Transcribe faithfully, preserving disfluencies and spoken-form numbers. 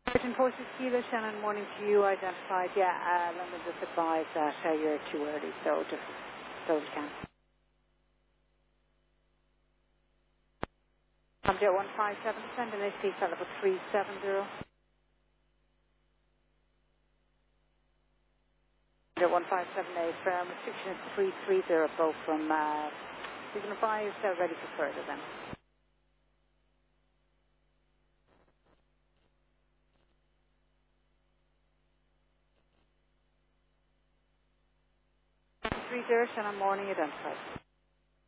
Virgin Forces Kilo, Shannon, morning to you. Identified, yeah, uh, London just advised that uh, you're too early, so just so you can. I'm there one five seven, send an S T fell level three seven zero. There one five seven eight, firm restriction is three three zero, go from, uh, you can advise, uh, ready for further then. three zero, Shannon, morning, identified.